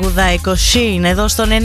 τραγουδάει Κοσίν εδώ στον 92,9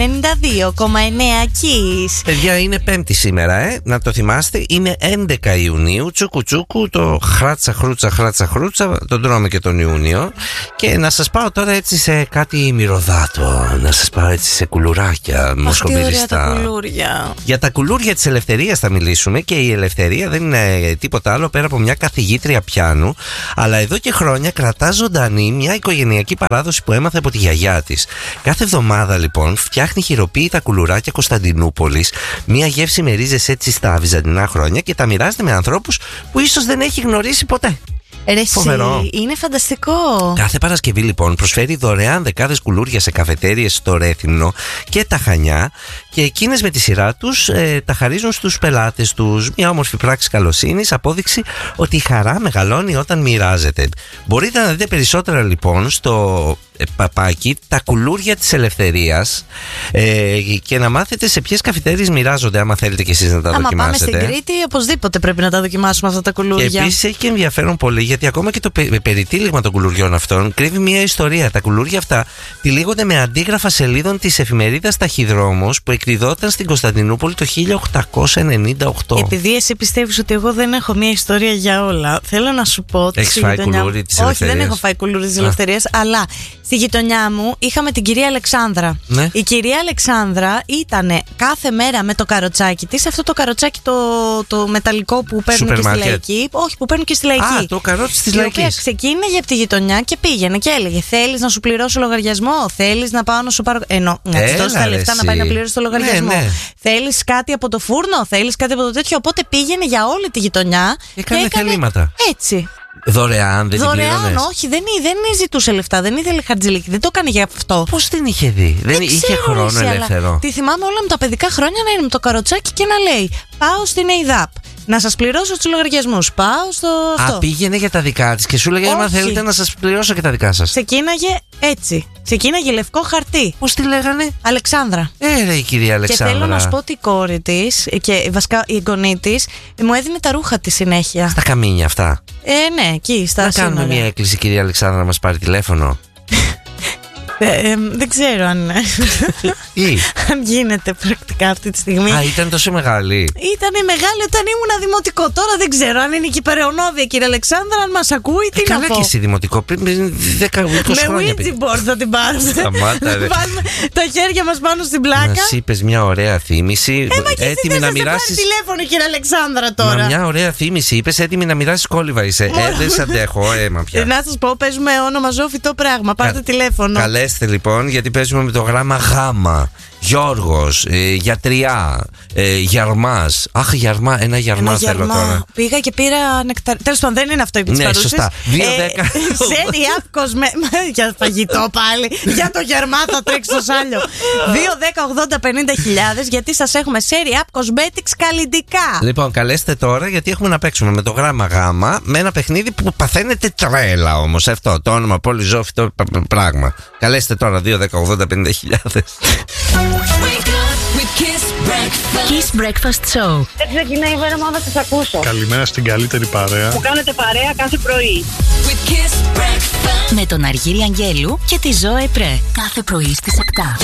Kiss. Παιδιά, είναι Πέμπτη σήμερα, να το θυμάστε. Είναι 11 Ιουνίου. Τσούκου τσούκου, το χράτσα χρούτσα, τον τρώμε και τον Ιούνιο. Και να σας πάω τώρα έτσι σε κάτι μυρωδάτο. Να σας πάω έτσι σε κουλουράκια μοσκομυριστά. Για τα κουλούρια της ελευθερίας θα μιλήσουμε. Και η ελευθερία δεν είναι τίποτα άλλο πέρα από μια καθηγήτρια πιάνου. Αλλά εδώ και χρόνια κρατά ζωντανή μια οικογενειακή παράδοση που έμαθε από τη γιαγιά της. Κάθε εβδομάδα λοιπόν φτιάχνει χειροποίητα κουλουράκια Κωνσταντινούπολης. Μια γεύση με ρίζες έτσι στα βυζαντινά χρόνια και τα μοιράζεται με ανθρώπους που ίσως δεν έχει γνωρίσει ποτέ. Φοβερό. Είναι φανταστικό. Κάθε Παρασκευή λοιπόν προσφέρει δωρεάν δεκάδες κουλούρια σε καφετέριες στο Ρέθυμνο και τα Χανιά και εκείνες με τη σειρά τους τα χαρίζουν στους πελάτες τους. Μια όμορφη πράξη καλοσύνης, απόδειξη ότι η χαρά μεγαλώνει όταν μοιράζεται. Μπορείτε να δείτε περισσότερα λοιπόν στο παπάκι τα κουλούρια της ελευθερίας και να μάθετε σε ποιες καφετέριες μοιράζονται, άμα θέλετε και εσείς να τα δοκιμάσετε. Πάμε στην Κρήτη, οπωσδήποτε πρέπει να τα δοκιμάσουμε αυτά τα κουλούρια. Και επίσης έχει και ενδιαφέρον πολύ, γιατί ακόμα και το περιτύλιγμα των κουλουριών αυτών κρύβει μια ιστορία. Τα κουλούρια αυτά τυλίγονται με αντίγραφα σελίδων της εφημερίδας Ταχυδρόμος που εκδιδόταν στην Κωνσταντινούπολη το 1898. Επειδή εσύ πιστεύεις ότι εγώ δεν έχω μια ιστορία για όλα, θέλω να σου πω ότι. Έχεις φάει κουλούρι της ελευθερίας? Όχι, δεν έχω φάει κουλούρι της ελευθερίας, αλλά στη γειτονιά μου είχαμε την κυρία Αλεξάνδρα. Ναι. Η κυρία Αλεξάνδρα ήταν κάθε μέρα με το καροτσάκι της, αυτό το καροτσάκι το μεταλλικό που παίρνουν και στη Λαϊκή. Όχι, που παίρνουν και στη Λαϊκή. Α, το καρότσι της Λαϊκής. Η οποία ξεκίνησε από τη γειτονιά και πήγαινε και έλεγε: θέλεις να σου πληρώσω λογαριασμό? Θέλεις να πάω να σου πάρω. Να της δώσει τα λεφτά να πάει να πληρώσει το λογαριασμό. Ναι. Θέλεις κάτι από το φούρνο? Θέλεις κάτι από το τέτοιο? Οπότε πήγαινε για όλη τη γειτονιά και έκανε θελήματα. Έτσι. Δωρεάν, δεν την πλήρωνες? Όχι, δεν ζητούσε λεφτά, δεν ήθελε χαρτζηλίκι, δεν το έκανε για αυτό. Πώς την είχε δει? Δεν είχε χρόνο ελεύθερο? Τη θυμάμαι όλα μου τα παιδικά χρόνια να είναι με το καροτσάκι και να λέει: πάω στην ΕΙΔΑΠ να σας πληρώσω τους λογαριασμούς. Πάω στο αυτό. Πήγαινε για τα δικά της και σου λέγε: άμα θέλετε να σας πληρώσω και τα δικά σας. Ξεκίναγε έτσι. Ξεκίναγε λευκό χαρτί. Πώς τη λέγανε? Αλεξάνδρα. Ρε η κυρία Αλεξάνδρα. Και θέλω να σου πω ότι η κόρη της και βασικά η εγγονή της μου έδινε τα ρούχα της συνέχεια. Στα καμίνια αυτά. Ναι, εκεί στα σύνορα. Να κάνουμε μια έκκληση, κυρία Αλεξάνδρα, να μας πάρει τηλέφωνο. Δεν ξέρω αν γίνεται πρακτικά αυτή τη στιγμή. Ήταν τόσο μεγάλη? Ήτανε μεγάλη όταν ήμουν δημοτικό. Τώρα δεν ξέρω αν είναι και υπεραιωνόδια, κύριε Αλεξάνδρα, αν μας ακούει, τι να πω. Καλά και εσύ δημοτικό, πριν 10-20 χρόνια. Με Ouija board θα την πάρω. Βάλουμε τα χέρια μας πάνω στην πλάκα. Μας είπες μια ωραία θύμηση. Έτοιμη να μοιράσεις. Δεν τηλέφωνο, κύριε Αλεξάνδρα, τώρα. Μια ωραία θύμηση, είπες έτοιμη να μοιράσεις κόλληβα είσαι. Δεν σ' αντέχω, αίμα πια. Να σας πω, παίζουμε όνομα ζώφιτο πράγμα. Πάρτε τηλέφωνο. Καλέστε λοιπόν, γιατί παίζουμε με το γράμμα Γ. Γιώργος, γιατριά, Γιαρμάς. Αχ, Γιαρμά, ένα Γιαρμά θέλω τώρα. Πήγα και πήρα νεκταρ. Τέλος πάντων, δεν είναι αυτό επί της παρούσης. Σωστά. 2-10. Ξέρει άπκοσμε. Για φαγητό πάλι. Για το Γιαρμά θα τρέξει στο σάλιο. 2-10-80-50 γιατί σας έχουμε Serie Up Cosmetics καλλυντικά. Λοιπόν, καλέστε τώρα γιατί έχουμε να παίξουμε με το γράμμα Γ με ένα παιχνίδι που παθαίνετε τρέλα όμως. Αυτό το όνομα πολύ ζώφιτο πράγμα. Καλέστε τώρα 2-10-80-50. Kiss Breakfast Show. Δεν ξεκινάει η μέρα μου θα σας ακούσω. Καλημέρα στην καλύτερη παρέα που κάνετε παρέα κάθε πρωί. Με τον Αργύρη Αγγέλου και τη Ζωέ Πρέ. Κάθε πρωί στις 7.